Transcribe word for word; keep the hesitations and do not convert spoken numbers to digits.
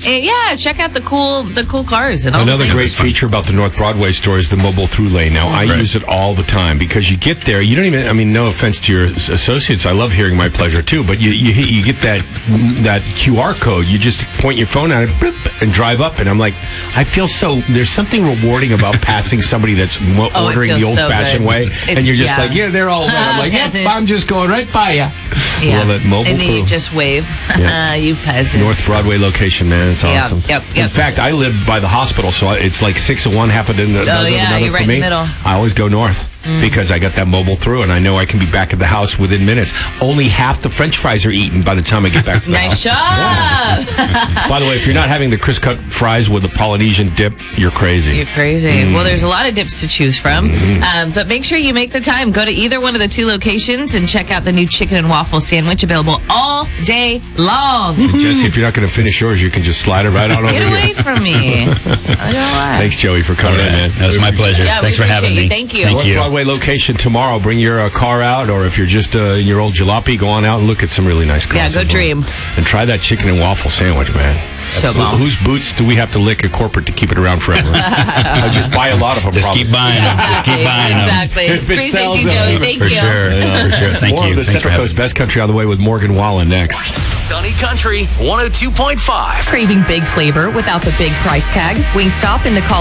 And yeah, check out the cool the cool cars. And all Another the great feature about the North Broadway store is the mobile through lane. Now, I Right. use it all the time because you get there, you don't even, I mean, no offense to your associates, I love hearing my pleasure too, but you you, you get that that Q R code, you just point your phone at it, bloop, and drive up, and I'm like, I feel so, there's something rewarding about passing somebody that's mo- Oh, it ordering feels the old-fashioned so way, It's- and you're just yeah. like, yeah, they're all that. I'm like, Peasant. yep, I'm just going right by you. Yeah. Love it, mobile And then through. you just wave. Yeah. You peasants. North Broadway location, man. It's Yeah, awesome. yep, yep. In fact, I live by the hospital, so it's like six of one, half a dozen of Oh, yeah, another you're for right in me. the middle. I always go north because I got that mobile through, and I know I can be back at the house within minutes. Only half the French fries are eaten by the time I get back to the Nice house. job. By the way, if you're not having the crisp cut fries with the Polynesian dip, you're crazy. You're crazy. Mm. Well, there's a lot of dips to choose from, Mm-hmm. um, but make sure you make the time. Go to either one of the two locations and check out the new chicken and waffle sandwich, available all day long. Jesse, if you're not going to finish yours, you can just slide it right on over Get here. away from me. I don't know. Thanks, Joey, for coming in, man. That was my pleasure. Yeah, we Thanks for having appreciate me. you. Thank you. Thank North you. Broadway location tomorrow. Bring your uh, car out, or if you're just uh, in your old jalopy, go on out and look at some really nice cars. Yeah, go as well. dream. And try that chicken and waffle sandwich, man. So Who- bomb. Whose boots do we have to lick at corporate to keep it around forever? I just buy a lot of them. Just probably. keep buying them. Just keep buying them. Exactly. If it Appreciate sells you, them. Joey. Thank For you. sure. For sure. Thank More you. of the Thanks for Central having Coast me. Best Country on the way with Morgan Wallen next. Sunny Country one oh two point five. Craving big flavor without the big price tag? Wingstop in the